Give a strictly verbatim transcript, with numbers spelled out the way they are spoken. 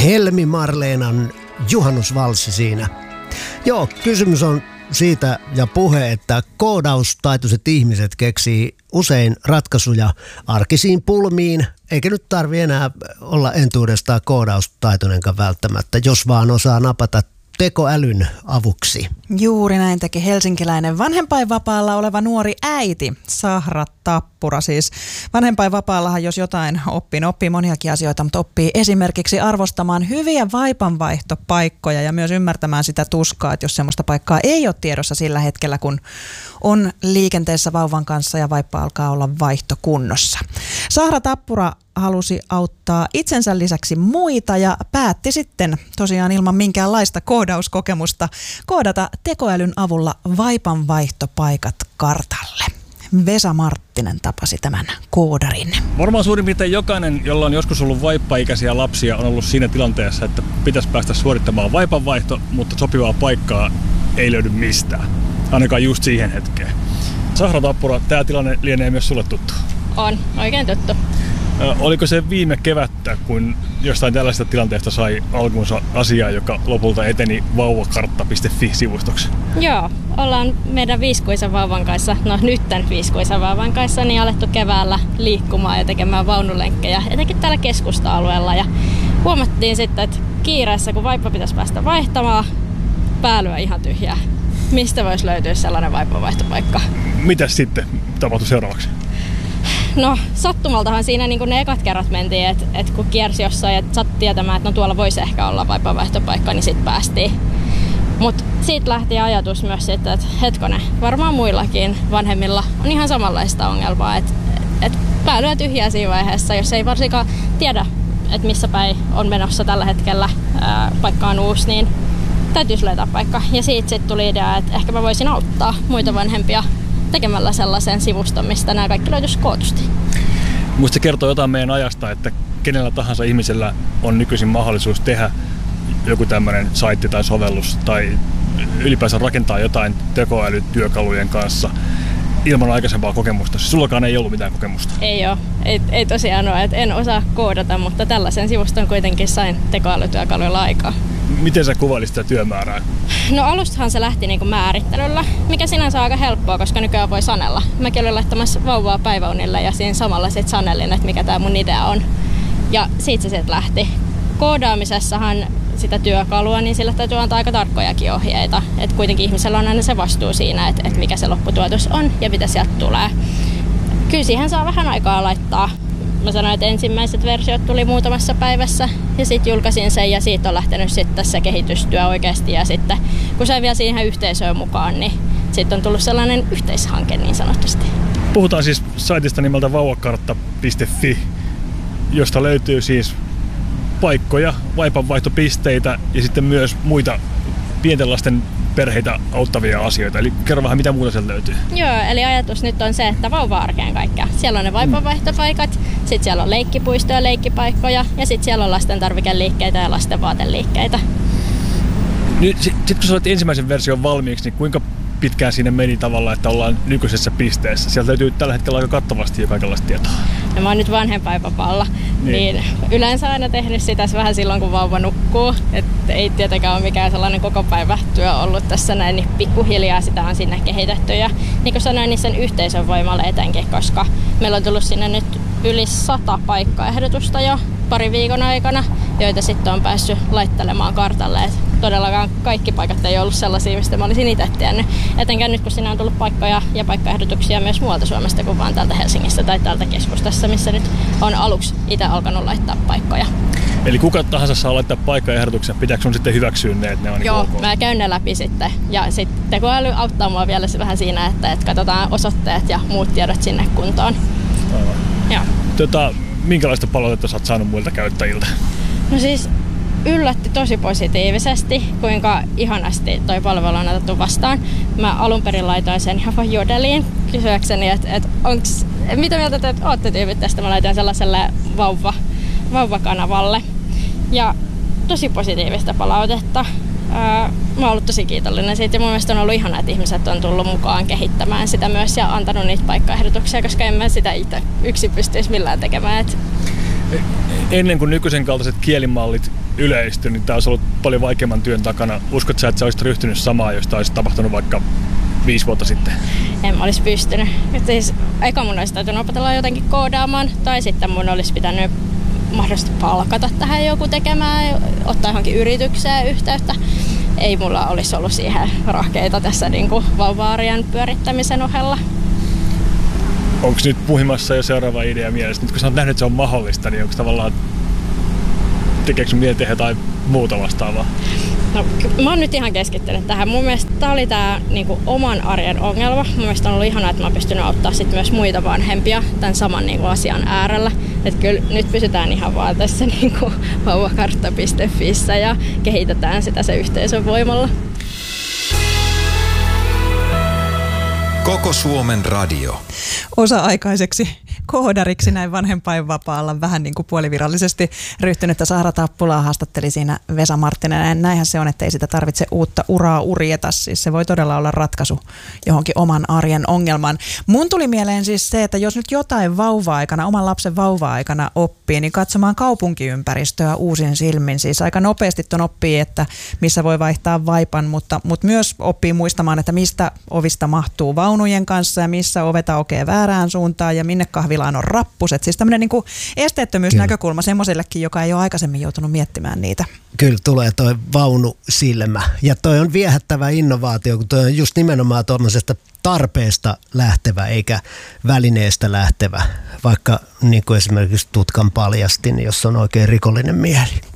Helmi Marleenan juhannusvalssi siinä. Joo, kysymys on siitä ja puhe, että koodaustaitoiset ihmiset keksii usein ratkaisuja arkisiin pulmiin, eikä nyt tarvi enää olla entuudestaan koodaustaitoinenkaan välttämättä, jos vaan osaa napata tekoälyn avuksi. Juuri näin teki helsinkiläinen vanhempainvapaalla oleva nuori äiti, Sahra Tappura. Siis vanhempainvapaallahan jos jotain oppii, oppii moniakin asioita, mutta oppii esimerkiksi arvostamaan hyviä vaipanvaihtopaikkoja ja myös ymmärtämään sitä tuskaa, että jos semmoista paikkaa ei ole tiedossa sillä hetkellä, kun on liikenteessä vauvan kanssa ja vaippa alkaa olla vaihtokunnossa. Sahra Tappura halusi auttaa itsensä lisäksi muita ja päätti sitten tosiaan ilman minkäänlaista koodauskokemusta koodata tekoälyn avulla vaipanvaihtopaikat kartalle. Vesa Marttinen tapasi tämän koodarin. Varmaan suurin piirtein jokainen, jolla on joskus ollut vaippaikäisiä lapsia, on ollut siinä tilanteessa, että pitäisi päästä suorittamaan vaipanvaihto, mutta sopivaa paikkaa ei löydy mistään. Ainakaan just siihen hetkeen. Sahra Tappura, tämä tilanne lienee myös sulle tuttu. On, oikein tuttu. Oliko se viime kevättä, kun jostain tällaisesta tilanteesta sai alkunsa asiaa, joka lopulta eteni vauvakartta piste fi-sivustoksi? Joo, ollaan meidän viisikuisen vauvan kanssa, no nyt tämän viisikuisen vauvan kanssa, niin alettu keväällä liikkumaan ja tekemään vaunulenkkejä, etenkin täällä keskusta-alueella. Ja huomattiin sitten, että kiireessä, kun vaippa pitäisi päästä vaihtamaan, päälyä ihan tyhjää. Mistä voisi löytyä sellainen vaipanvaihtopaikka? Mitäs sitten tapahtui seuraavaksi? No sattumaltahan siinä niin kuin ne ekat kerrat mentiin, että et kun kiersi jossain ja sattui tietämään, että no tuolla voisi ehkä olla vaipanvaihtopaikka, niin sitten päästiin. Mutta siitä lähti ajatus myös sitten, että hetkonen, varmaan muillakin vanhemmilla on ihan samanlaista ongelmaa, että et päälyä tyhjää siinä vaiheessa, jos ei varsinkaan tiedä, että missä päin on menossa tällä hetkellä, ää, paikka on uusi, niin täytyisi löytää paikka. Ja siitä sitten tuli idea, että ehkä mä voisin auttaa muita vanhempia tekemällä sellaisen sivuston, mistä nämä kaikki löytyisi kootusti. Musta se kertoo jotain meidän ajasta, että kenellä tahansa ihmisellä on nykyisin mahdollisuus tehdä joku tämmöinen saitti tai sovellus tai ylipäänsä rakentaa jotain tekoälytyökalujen kanssa ilman aikaisempaa kokemusta. Sullakaan ei ollut mitään kokemusta. Ei ole. Ei, ei tosiaan ole. En osaa koodata, mutta tällaisen sivuston kuitenkin sain tekoälytyökaluilla aikaa. Miten sä kuvailisit sitä työmäärää? No alustahan se lähti niinku määrittelyllä, mikä sinänsä on aika helppoa, koska nykyään voi sanella. Mäkin olin laittamassa vauvaa päiväunille ja siinä samalla sit sanellin, että mikä tää mun idea on. Ja siitä se sitten lähti. Koodaamisessahan sitä työkalua, niin sillä täytyy antaa aika tarkkojakin ohjeita. Että kuitenkin ihmisellä on aina se vastuu siinä, että, että mikä se lopputuotos on ja mitä sieltä tulee. Kyllä siihen saa vähän aikaa laittaa. Mä sanoin, että ensimmäiset versiot tuli muutamassa päivässä ja sitten julkaisin sen ja siitä on lähtenyt sitten tässä kehitystyö oikeasti. Ja sitten kun sain vielä siihen yhteisöön mukaan, niin sitten on tullut sellainen yhteishanke niin sanotusti. Puhutaan siis saitista nimeltä vauvakartta piste fi, josta löytyy siis paikkoja, vaipanvaihtopisteitä ja sitten myös muita pienten lasten perheitä auttavia asioita. Eli kerro vähän, mitä muuta sieltä löytyy. Joo, eli ajatus nyt on se, että vauva-arkeen kaikkea. Siellä on ne vaipanvaihtopaikat, sitten siellä on leikkipuistoja, leikkipaikkoja ja sitten siellä on lasten tarvikeliikkeitä ja lasten vaateliikkeitä. Nyt sitten kun sä olet ensimmäisen version valmiiksi, niin kuinka pitkään siinä meni tavallaan, että ollaan nykyisessä pisteessä? Sieltä löytyy tällä hetkellä aika kattavasti jo kaikenlaista tietoa. No, mä oon nyt vanhempainvapaalla, niin. niin yleensä aina tehnyt sitä vähän silloin, kun vauva nukkuu. Et ei tietenkään ole mikään sellainen koko päivä työ ollut tässä näin, niin pikkuhiljaa sitä on sinne kehitetty. Ja niin kuin sanoin, niin sen yhteisön voimalle etenkin, koska meillä on tullut sinne nyt yli sata paikkaehdotusta jo pari viikon aikana, joita sitten on päässyt laittelemaan kartalle. Et todellakaan kaikki paikat ei ollut sellaisia, mistä mä olisin itse tiennyt. Etenkään nyt, kun sinne on tullut paikkoja ja paikkaehdotuksia myös muualta Suomesta kuin vaan täältä Helsingistä tai täältä keskustassa, missä nyt on aluksi itse alkanut laittaa paikkoja. Eli kuka tahansa saa laittaa paikkaehdotuksia, pitääkö sun sitten hyväksyä ne, että ne on Joo, niin mä käyn ne läpi sitten. Ja sitten tekoäly auttaa mua vielä vähän siinä, että, että katsotaan osoitteet ja muut tiedot sinne kuntoon. Aivan. Joo. Tota, minkälaista palautetta sä oot saanut muilta käyttäjiltä? No siis yllätti tosi positiivisesti, kuinka ihanasti toi palvelu on otettu vastaan. Mä alun perin laitoin sen ihan vaan Jodeliin kysyäkseni, että et onks, mitä mieltä te ootte tyypit tästä. Mä laitoin sellaiselle vauva, vauvakanavalle. Ja tosi positiivista palautetta. Ää, mä oon ollut tosi kiitollinen siitä ja mun mielestä on ollut ihanaa, että ihmiset on tullut mukaan kehittämään sitä myös ja antanut niitä paikkaehdotuksia, koska en mä sitä itse yksin pystyisi millään tekemään. Et ennen kuin nykyisen kaltaiset kielimallit yleistyi, niin tämä olisi ollut paljon vaikeamman työn takana. Uskotko sä, että sä olisit ryhtynyt samaan, jos tämä olisi tapahtunut vaikka viisi vuotta sitten? En mä olisi pystynyt. Siis, eka mun olisi täytynyt opetella jotenkin koodaamaan, tai sitten mun olisi pitänyt mahdollisesti palkata tähän joku tekemään, ottaa johonkin yritykseen yhteyttä. Ei mulla olisi ollut siihen rahkeita tässä niin kuin vauva-arjen pyörittämisen ohella. Onko nyt puhimassa jo seuraava idea mielessä? Nyt kun sä oot nähnyt, että se on mahdollista, niin onko tavallaan, tekeekö sun mieli tehdä jotain muuta vastaavaa? No, mä oon nyt ihan keskittynyt tähän. Mun mielestä tää oli tää niinku oman arjen ongelma. Mun mielestä on ollut ihanaa, että mä oon pystynyt auttaa sit myös muita vanhempia tämän saman niinku asian äärellä. Et kyllä nyt pysytään ihan vaan tässä niinku vauvakartta piste fissä ja kehitetään sitä se yhteisön voimalla. Koko Suomen radio. Osa-aikaiseksi koodariksi näin vanhempainvapaalla vähän niin kuin puolivirallisesti ryhtynyttä Sahra Tappulaa haastatteli siinä Vesa Marttinen. Näinhän se on, että ei sitä tarvitse uutta uraa urjeta. Siis se voi todella olla ratkaisu johonkin oman arjen ongelmaan. Mun tuli mieleen siis se, että jos nyt jotain vauva-aikana, oman lapsen vauva-aikana oppii, niin katsomaan kaupunkiympäristöä uusin silmin. Siis aika nopeasti ton oppii, että missä voi vaihtaa vaipan, mutta, mutta myös oppii muistamaan, että mistä ovista mahtuu vaunujen kanssa ja missä ovet aukeaa väärään suuntaan ja minne kahvilaan on rappuset. Siis tämmöinen niin kuin esteettömyysnäkökulma semmoisellekin, joka ei ole aikaisemmin joutunut miettimään niitä. Kyllä tulee toi vaunusilmä. Ja toi on viehättävä innovaatio, kun toi on just nimenomaan tuollaisesta tarpeesta lähtevä eikä välineestä lähtevä. Vaikka niin kuin esimerkiksi tutkan paljastin, jos on oikein rikollinen mieli.